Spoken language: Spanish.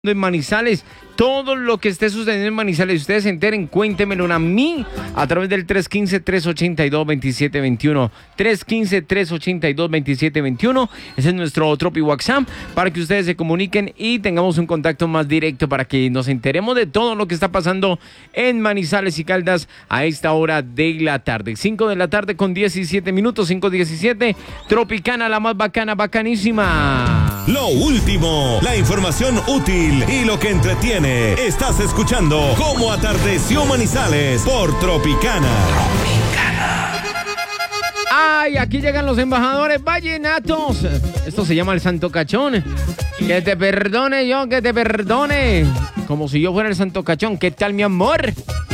en Manizales, todo lo que esté sucediendo en Manizales, ustedes se enteren, cuéntemelo a mí a través del 315-382-2721, 315-382-2721, ese es nuestro Tropi WhatsApp, para que ustedes se comuniquen y tengamos un contacto más directo para que nos enteremos de todo lo que está pasando en Manizales y Caldas a esta hora de la tarde, 5 de la tarde con 17 minutos, 5:17, Tropicana, la más bacana, bacanísima. Lo último, la información útil y lo que entretiene. Estás escuchando Cómo Atardeció Manizales por Tropicana. ¡Ay! Aquí llegan los embajadores vallenatos. Esto se llama el Santo Cachón. Que te perdone yo, que te perdone. Como si yo fuera el Santo Cachón. ¿Qué tal, mi amor?